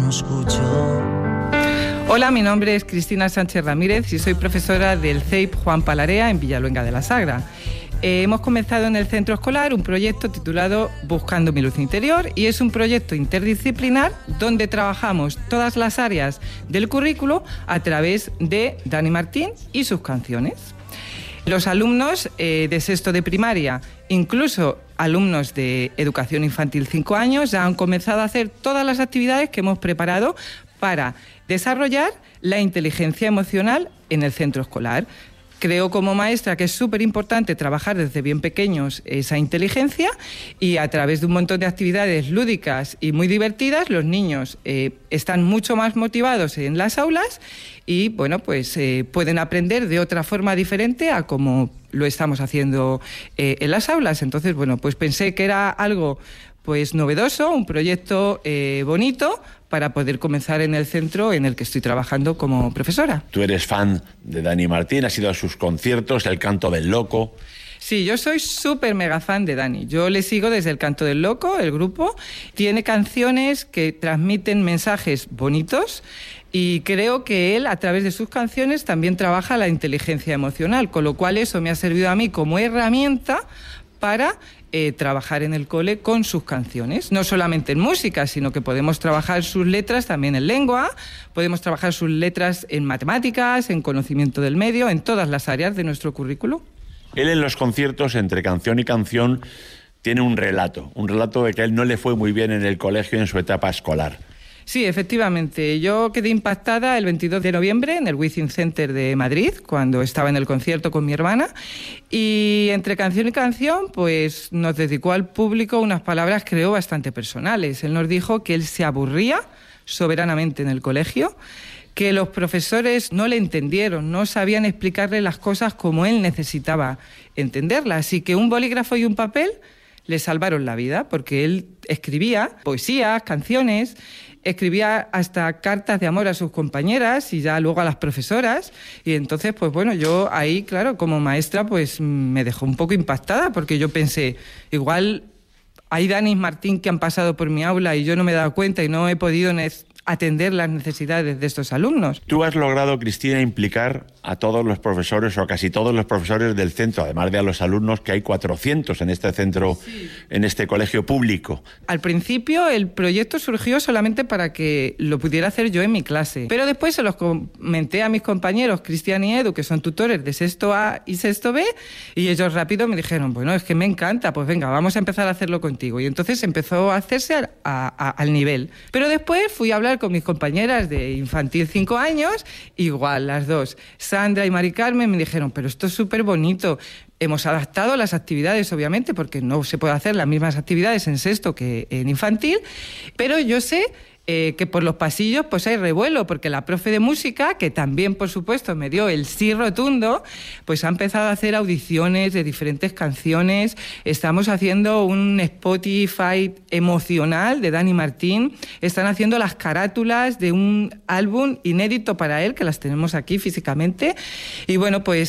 no escucho. Hola, mi nombre es Cristina Sánchez Ramírez y soy profesora del CEIP Juan Palarea en Villaluenga de la Sagra. Hemos comenzado en el centro escolar un proyecto titulado Buscando mi luz interior y es un proyecto interdisciplinar donde trabajamos todas las áreas del currículo a través de Dani Martín y sus canciones. Los alumnos de sexto de primaria, incluso alumnos de educación infantil 5 años, ya han comenzado a hacer todas las actividades que hemos preparado para desarrollar la inteligencia emocional en el centro escolar. Creo como maestra que es súper importante trabajar desde bien pequeños esa inteligencia y a través de un montón de actividades lúdicas y muy divertidas los niños están mucho más motivados en las aulas y bueno, pues pueden aprender de otra forma diferente a como lo estamos haciendo en las aulas. Entonces, bueno, pues pensé que era algo pues novedoso, un proyecto bonito para poder comenzar en el centro en el que estoy trabajando como profesora. Tú eres fan de Dani Martín, has ido a sus conciertos, El Canto del Loco. Sí, yo soy súper mega fan de Dani. Yo le sigo desde El Canto del Loco, el grupo. Tiene canciones que transmiten mensajes bonitos y creo que él, a través de sus canciones, también trabaja la inteligencia emocional, con lo cual eso me ha servido a mí como herramienta para trabajar en el cole con sus canciones, no solamente en música, sino que podemos trabajar sus letras también en lengua, podemos trabajar sus letras en matemáticas, en conocimiento del medio, en todas las áreas de nuestro currículo. Él en los conciertos, entre canción y canción, tiene un relato de que a él no le fue muy bien en el colegio en su etapa escolar. Sí, efectivamente. Yo quedé impactada el 22 de noviembre en el Wizzing Center de Madrid, cuando estaba en el concierto con mi hermana, y entre canción y canción, pues nos dedicó al público unas palabras, creo, bastante personales. Él nos dijo que él se aburría soberanamente en el colegio, que los profesores no le entendieron, no sabían explicarle las cosas como él necesitaba entenderlas, y que un bolígrafo y un papel le salvaron la vida, porque él escribía poesías, canciones, escribía hasta cartas de amor a sus compañeras y ya luego a las profesoras, y entonces pues bueno, yo ahí claro, como maestra pues me dejó un poco impactada, porque yo pensé, igual hay Dani Martín que han pasado por mi aula y yo no me he dado cuenta y no he podido atender las necesidades de estos alumnos. Tú has logrado, Cristina, implicar a todos los profesores o a casi todos los profesores del centro, además de a los alumnos, que hay 400 en este centro, sí, en este colegio público. Al principio el proyecto surgió solamente para que lo pudiera hacer yo en mi clase, pero después se los comenté a mis compañeros Cristian y Edu, que son tutores de sexto A y sexto B, y ellos rápido me dijeron, bueno, es que me encanta, pues venga, vamos a empezar a hacerlo contigo. Y entonces empezó a hacerse al nivel. Pero después fui a hablar con mis compañeras de infantil 5 años, igual las dos, Sandra y Mari Carmen, me dijeron, pero esto es súper bonito. Hemos adaptado las actividades, obviamente, porque no se puede hacer las mismas actividades en sexto que en infantil, pero yo sé que por los pasillos pues hay revuelo, porque la profe de música, que también por supuesto me dio el sí rotundo, pues ha empezado a hacer audiciones de diferentes canciones. Estamos haciendo un Spotify emocional de Dani Martín, están haciendo las carátulas de un álbum inédito para él, que las tenemos aquí físicamente, y bueno, pues